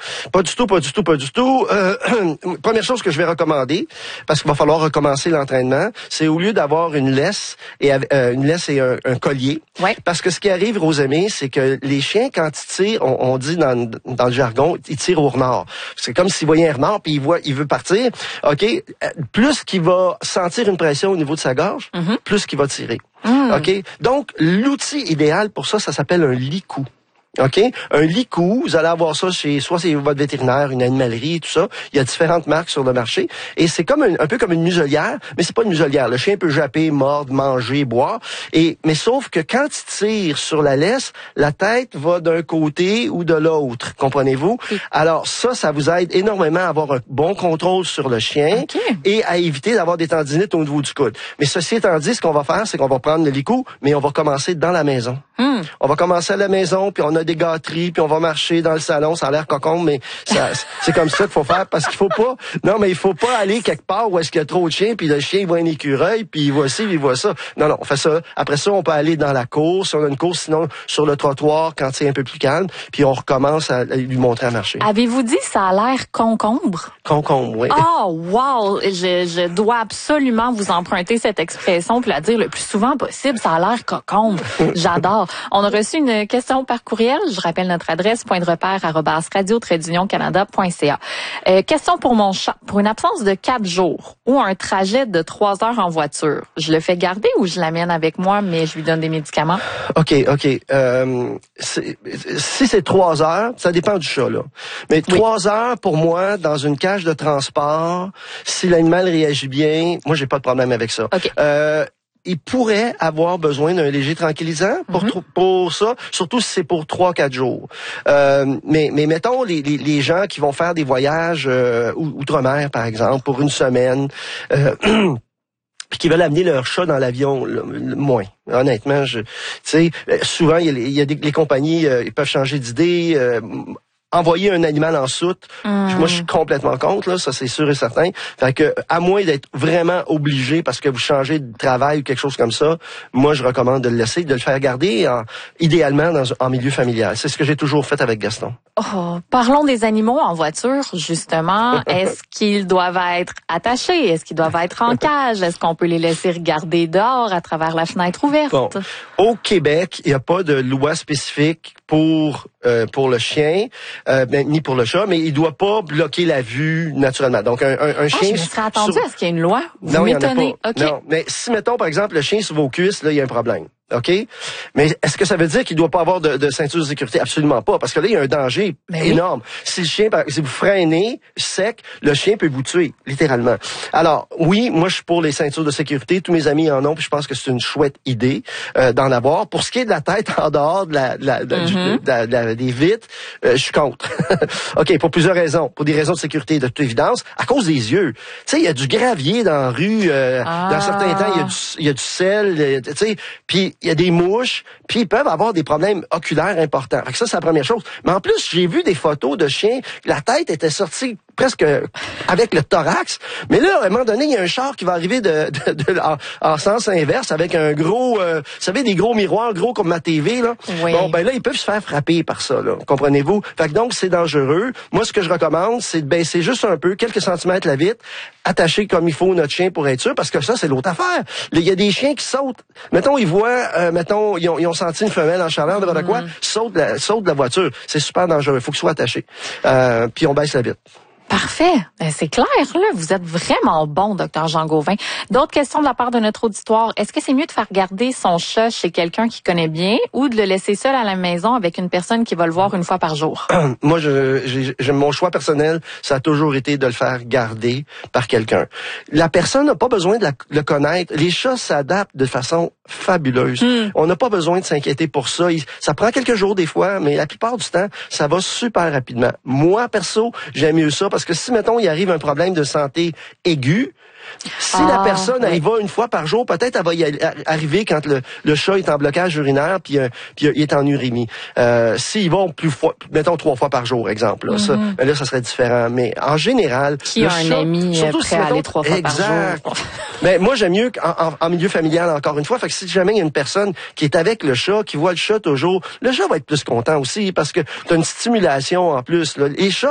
Pas du tout, pas du tout, pas du tout. Première chose que je vais recommander, parce qu'il va falloir recommencer l'entraînement, c'est au lieu d'avoir une laisse et un collier. Ouais. Parce que ce qui arrive, Rosemée, c'est que les chiens, quand ils tirent, on dit dans le jargon, ils tirent au renard. C'est comme s'il voyait un renard puis il veut partir. OK? Plus qu'il va sentir une pression au niveau de sa gorge, plus qu'il va tirer. OK? Donc, l'outil idéal pour ça s'appelle un licou. OK? Un licou, vous allez avoir ça soit c'est votre vétérinaire, une animalerie, tout ça. Il y a différentes marques sur le marché. Et c'est comme un peu comme une muselière, mais c'est pas une muselière. Le chien peut japper, mordre, manger, boire. Mais sauf que quand il tire sur la laisse, la tête va d'un côté ou de l'autre. Comprenez-vous? Oui. Alors ça vous aide énormément à avoir un bon contrôle sur le chien et à éviter d'avoir des tendinites au niveau du coude. Mais ceci étant dit, ce qu'on va faire, c'est qu'on va prendre le licou, mais on va commencer dans la maison. On va commencer à la maison, puis on a des gâteries, puis on va marcher dans le salon. Ça a l'air cocon, mais c'est comme ça qu'il faut faire, parce qu'il faut pas... Non, mais il faut pas aller quelque part où est-ce qu'il y a trop de chiens, puis le chien, il voit un écureuil, puis il voit ci, puis il voit ça. Non, on fait ça. Après ça, on peut aller dans la cour, si on a une cour, sinon sur le trottoir, quand c'est un peu plus calme, puis on recommence à lui montrer à marcher. Avez-vous dit ça a l'air concombre? Concombre, oui. Oh, wow! Je dois absolument vous emprunter cette expression puis la dire le plus souvent possible. Ça a l'air concombre. J'adore. On a reçu une question par courriel. Je rappelle notre adresse, point-de-repère@radio-canada.ca. Question pour mon chat. Pour une absence de 4 jours ou un trajet de 3 heures en voiture, je le fais garder ou je l'amène avec moi, mais je lui donne des médicaments? OK. Si c'est 3 heures, ça dépend du chat, là. Mais 3 heures, pour moi, dans une cage de transport, si l'animal réagit bien, moi, j'ai pas de problème avec ça. Okay. Il pourrait avoir besoin d'un léger tranquillisant pour ça, surtout si c'est pour 3-4 jours. Mais mettons les gens qui vont faire des voyages outre-mer, par exemple, pour une semaine, puis qui veulent amener leur chat dans l'avion, moins. Honnêtement, souvent, les compagnies ils peuvent changer d'idée. Envoyer un animal en soute, moi je suis complètement contre, là, ça c'est sûr et certain. Fait que à moins d'être vraiment obligé parce que vous changez de travail ou quelque chose comme ça, moi je recommande de le laisser, de le faire garder idéalement en milieu familial. C'est ce que j'ai toujours fait avec Gaston. Oh, parlons des animaux en voiture, justement. Est-ce qu'ils doivent être attachés? Est-ce qu'ils doivent être en cage? Est-ce qu'on peut les laisser regarder dehors à travers la fenêtre ouverte? Bon. Au Québec, il n'y a pas de loi spécifique pour le chien, ni pour le chat, mais il doit pas bloquer la vue naturellement. Donc un chien. Je me serais attendu à ce qu'il y ait une loi. Non, il y en a pas. Okay. Non, mais si mettons par exemple le chien sur vos cuisses, là il y a un problème. OK? Mais est-ce que ça veut dire qu'il doit pas avoir de ceinture de sécurité? Absolument pas. Parce que là, il y a un danger énorme. Si le chien, si vous freinez sec, le chien peut vous tuer, littéralement. Alors, oui, moi, je suis pour les ceintures de sécurité. Tous mes amis en ont, puis je pense que c'est une chouette idée d'en avoir. Pour ce qui est de la tête en dehors des vitres, je suis contre. OK, pour plusieurs raisons. Pour des raisons de sécurité, de toute évidence. À cause des yeux. Tu sais, il y a du gravier dans la rue. Dans certains temps, il y a du sel. Tu sais, puis il y a des mouches, puis ils peuvent avoir des problèmes oculaires importants. Fait que ça, c'est la première chose. Mais en plus, j'ai vu des photos de chiens, la tête était sortie presque avec le thorax. Mais là, à un moment donné, il y a un char qui va arriver en sens inverse avec un gros, vous savez, des gros miroirs, gros comme ma TV, là. Oui. Bon, ben là, ils peuvent se faire frapper par ça, là. Comprenez-vous? Fait que donc, c'est dangereux. Moi, ce que je recommande, c'est de baisser juste un peu, quelques centimètres la vitre, attacher comme il faut notre chien pour être sûr, parce que ça, c'est l'autre affaire. Il y a des chiens qui sautent. Mettons, ils voient, ils ont senti une femelle en chaleur, de quoi, sautent de la voiture. C'est super dangereux. Il faut qu'ils soient attachés. Puis on baisse la vitre. Parfait. C'est clair, là. Vous êtes vraiment bon, Dr. Jean Gauvin. D'autres questions de la part de notre auditoire. Est-ce que c'est mieux de faire garder son chat chez quelqu'un qui connaît bien ou de le laisser seul à la maison avec une personne qui va le voir une fois par jour? Moi, mon choix personnel, ça a toujours été de le faire garder par quelqu'un. La personne n'a pas besoin de le connaître. Les chats s'adaptent de façon fabuleuse. On n'a pas besoin de s'inquiéter pour ça. Ça prend quelques jours des fois, mais la plupart du temps, ça va super rapidement. Moi, perso, j'aime mieux ça parce que si, mettons, il arrive un problème de santé aigu, si la personne elle y va une fois par jour, peut-être elle va y arriver quand le chat est en blocage urinaire puis il est en urémie. S'ils vont mettons 3 fois par jour, exemple. Là, ça serait différent. Mais en général, qui a un ami prêt à aller 3 fois par jour. Mais moi, j'aime mieux en milieu familial, encore une fois. Fait que si jamais il y a une personne qui est avec le chat, qui voit le chat toujours, le chat va être plus content aussi parce que tu as une stimulation en plus. Là. Les chats